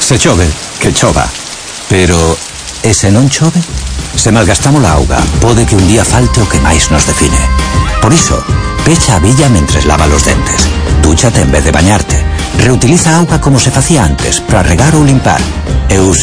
Se chove, que chova. Pero, e se non chove? Se malgastamos a auga, pode que un día falte o que máis nos define. Por iso, pecha a billa mentres lava los dentes. Dúchate en vez de bañarte. Reutiliza auga como se facía antes, para regar ou limpar. E usa